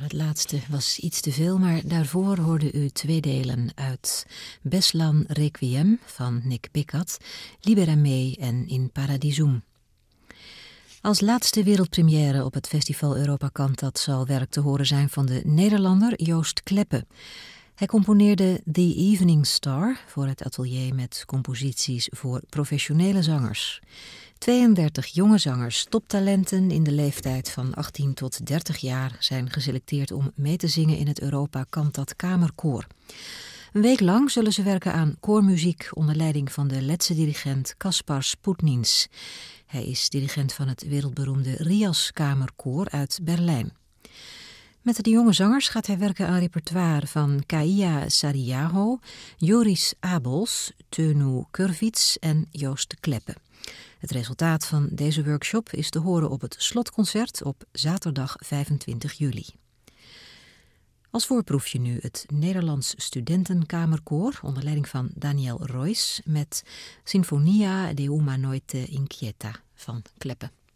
dat laatste was iets te veel, maar daarvoor hoorde u 2 delen uit Beslan Requiem van Nick Pickett, Libera Me en In Paradisum. Als laatste wereldpremière op het festival Europa Cantat zal werk te horen zijn van de Nederlander Joost Kleppe. Hij componeerde The Evening Star voor het atelier met composities voor professionele zangers. 32 jonge zangers, toptalenten in de leeftijd van 18 tot 30 jaar, zijn geselecteerd om mee te zingen in het Europa Cantat Kamerkoor. Een week lang zullen ze werken aan koormuziek onder leiding van de Letse dirigent Kaspar Sputnins. Hij is dirigent van het wereldberoemde Rias Kamerkoor uit Berlijn. Met de jonge zangers gaat hij werken aan repertoire van Kaia Sariaho, Joris Abels, Teunu Kurvits en Joost Kleppe. Het resultaat van deze workshop is te horen op het slotconcert op zaterdag 25 juli. Als voorproefje nu het Nederlands Studentenkamerkoor onder leiding van Daniel Roys met Sinfonia de una noite inquieta van Kleppe.